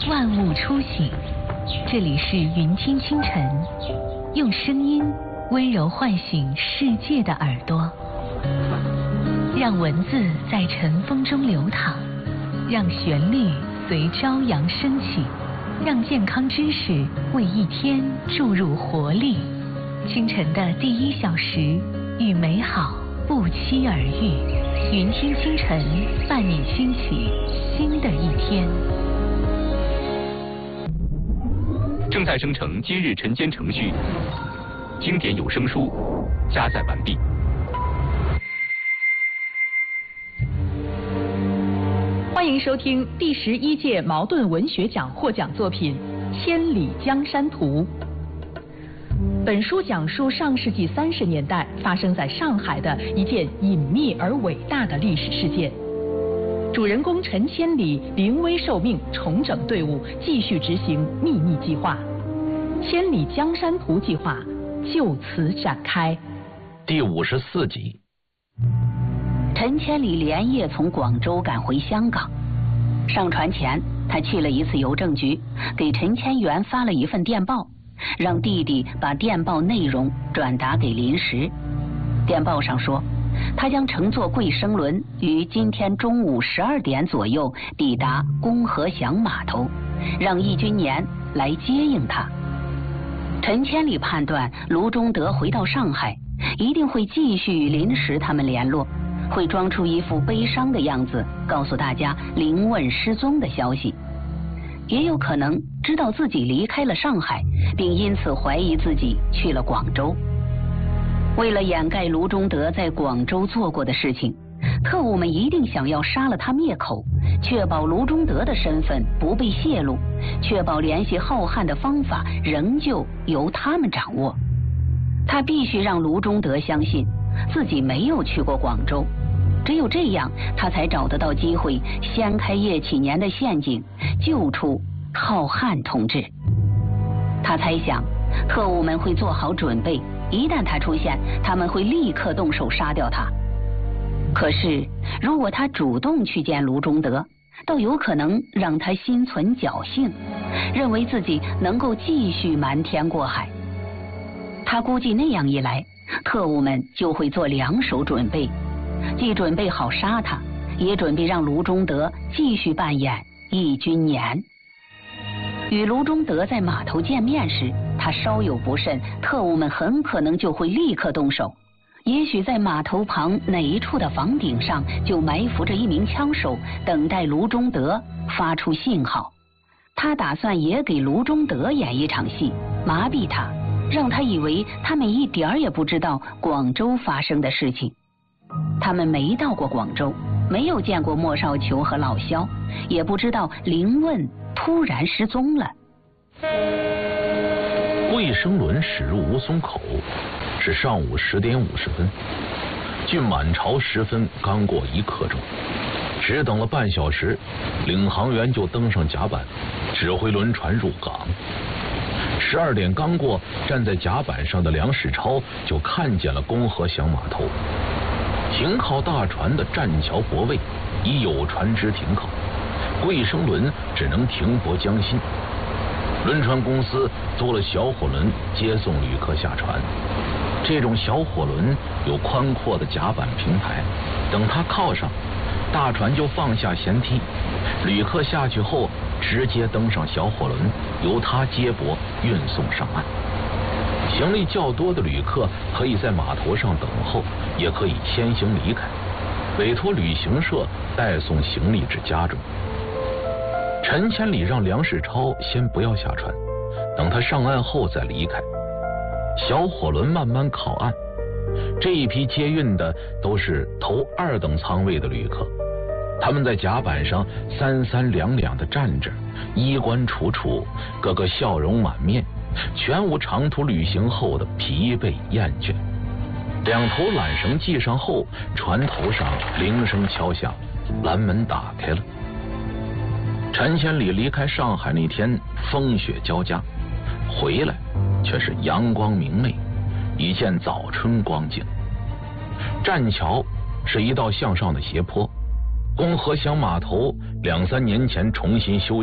万物初醒。这里是云听清晨，用声音温柔唤醒世界的耳朵，让文字在晨风中流淌，让旋律随朝阳升起，让健康知识为一天注入活力。清晨的第1小时，与美好不期而遇。云听清晨，伴你兴起新的一天。 正在生成今日晨间程序，经典有声书加载完毕。 欢迎收听第11届茅盾文学奖获奖作品《千里江山图》。本书讲述上世纪30年代发生在上海的一件隐秘而伟大的历史事件。主人公陈千里临危受命，重整队伍，继续执行秘密计划。千里江山图计划就此展开。 第54集。 陈千里连夜从广州赶回香港。上船前，他去了一次邮政局，给陈千元发了一份电报，让弟弟把电报内容转达给林石。电报上说，他将乘坐贵生轮于今天中午12点左右抵达公和祥码头，让易君年来接应他。陈千里判断卢中德回到上海，一定会继续与林石他们联络，会装出一副悲伤的样子，告诉大家林问失踪的消息。也有可能知道自己离开了上海，并因此怀疑自己去了广州。为了掩盖卢中德在广州做过的事情，特务们一定想要杀了他灭口，确保卢中德的身份不被泄露，确保联系浩瀚的方法仍旧由他们掌握。他必须让卢中德相信自己没有去过广州，只有这样，他才找得到机会掀开叶启年的陷阱，救出浩瀚同志。他猜想，特务们会做好准备，一旦他出现，他们会立刻动手杀掉他。可是，如果他主动去见卢中德，倒有可能让他心存侥幸，认为自己能够继续瞒天过海。他估计那样一来，特务们就会做2手准备，既准备好杀他，也准备让卢中德继续扮演易君年。与卢中德在码头见面时，他稍有不慎，特务们很可能就会立刻动手。也许在码头旁哪一处的房顶上就埋伏着一名枪手，等待卢中德发出信号。他打算也给卢中德演一场戏，麻痹他，让他以为他们一点儿也不知道广州发生的事情。他们没到过广州，没有见过莫少球和老肖，也不知道林问突然失踪了。 贵生轮驶入吴淞口是上午10点50分，距满潮10分刚过1刻钟，只等了半小时，领航员就登上甲板，指挥轮船入港。12点刚过，站在甲板上的梁世超就看见了公和祥码头。停靠大船的栈桥泊位已有船只停靠，贵生轮只能停泊江心。轮船公司租了小火轮接送旅客下船，这种小火轮有宽阔的甲板平台，等它靠上，大船就放下舷梯，旅客下去后直接登上小火轮，由它接驳运送上岸。行李较多的旅客可以在码头上等候，也可以先行离开，委托旅行社代送行李至家中。陈千里让梁世超先不要下船，等他上岸后再离开。小火轮慢慢靠岸，这一批接运的都是头2等舱位的旅客，他们在甲板上三三两两地站着，衣冠楚楚，个个笑容满面，全无长途旅行后的疲惫厌倦。2头缆绳系上后，船头上铃声敲响，栏门打开了。陈千里离开上海那天风雪交加，回来却是阳光明媚，一见早春光景。栈桥是一道向上的斜坡，公和祥码头2、3年前重新修